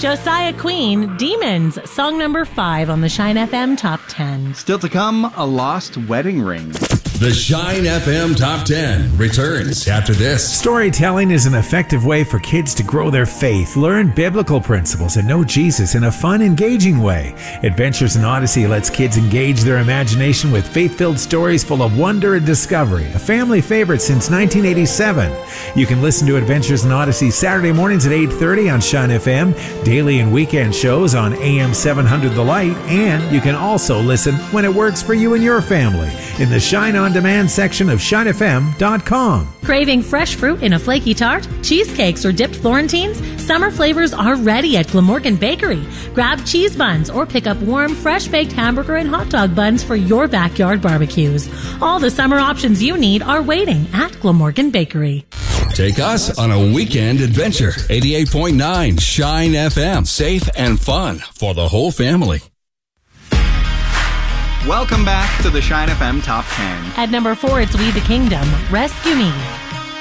Josiah Queen, Demons, song number 5 on the Shine FM Top 10. Still to come, a lost wedding ring. The Shine FM Top 10 returns after this. Storytelling is an effective way for kids to grow their faith, learn biblical principles, and know Jesus in a fun, engaging way. Adventures in Odyssey lets kids engage their imagination with faith-filled stories full of wonder and discovery. A family favorite since 1987. You can listen to Adventures in Odyssey Saturday mornings at 8:30 on Shine FM, daily and weekend shows on AM 700 The Light, and you can also listen when it works for you and your family in the Shine On Demand section of shinefm.com. Craving fresh fruit in a flaky tart, cheesecakes, or dipped Florentines? Summer flavors are ready at Glamorgan Bakery. Grab cheese buns or pick up warm, fresh-baked hamburger and hot dog buns for your backyard barbecues. All the summer options you need are waiting at Glamorgan Bakery. Take us on a weekend adventure. 88.9 Shine FM. Safe and fun for the whole family. Welcome back to the Shine FM Top 10. At number 4, it's We the Kingdom, Rescue Me.